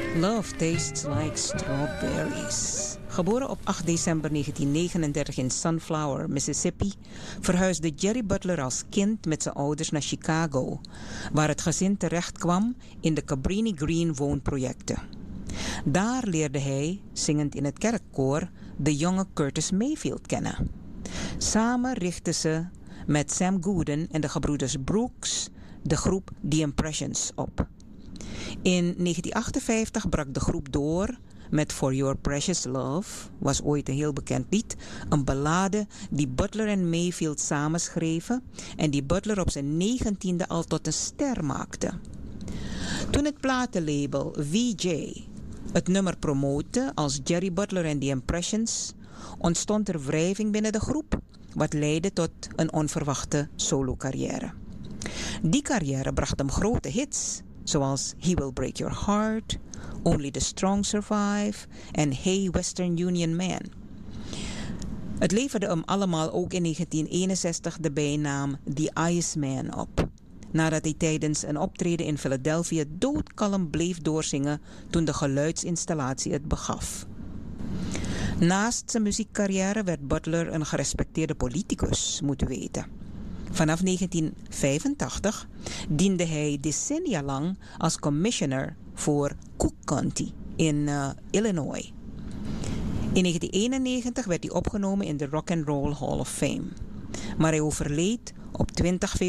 Love Tastes Like Strawberries. Geboren op 8 december 1939 in Sunflower, Mississippi, verhuisde Jerry Butler als kind met zijn ouders naar Chicago, waar het gezin terecht kwam in de Cabrini Green woonprojecten. Daar leerde hij, zingend in het kerkkoor, de jonge Curtis Mayfield kennen. Samen richtten ze met Sam Gooden en de gebroeders Brooks de groep The Impressions op. In 1958 brak de groep door met For Your Precious Love, was ooit een heel bekend lied, een ballade die Butler en Mayfield samenschreven en die Butler op zijn 19e al tot een ster maakte. Toen het platenlabel VJ het nummer promote als Jerry Butler and The Impressions, ontstond er wrijving binnen de groep, wat leidde tot een onverwachte solocarrière. Die carrière bracht hem grote hits, zoals He Will Break Your Heart, Only the Strong Survive en Hey Western Union Man. Het leverde hem allemaal ook in 1961 de bijnaam The Iceman op, nadat hij tijdens een optreden in Philadelphia doodkalm bleef doorzingen toen de geluidsinstallatie het begaf. Naast zijn muziekcarrière werd Butler een gerespecteerde politicus, moet u weten. Vanaf 1985 diende hij decennia lang als commissioner voor Cook County in Illinois. In 1991 werd hij opgenomen in de Rock and Roll Hall of Fame. Maar hij overleed op 20 februari